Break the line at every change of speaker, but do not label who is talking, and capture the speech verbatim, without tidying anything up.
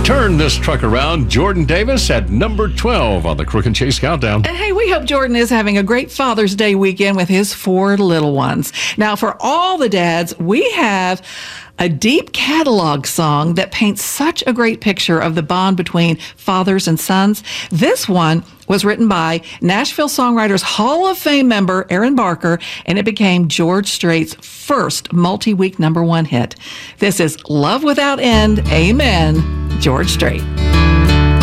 Turn this truck around. Jordan Davis at number twelve on the Crook and Chase Countdown.
And hey, we hope Jordan is having a great Father's Day weekend with his four little ones. Now, for all the dads, we have a deep catalog song that paints such a great picture of the bond between fathers and sons. This one was written by Nashville Songwriters Hall of Fame member Aaron Barker, and it became George Strait's first multi-week number one hit. This is Love Without End. Amen. George Strait.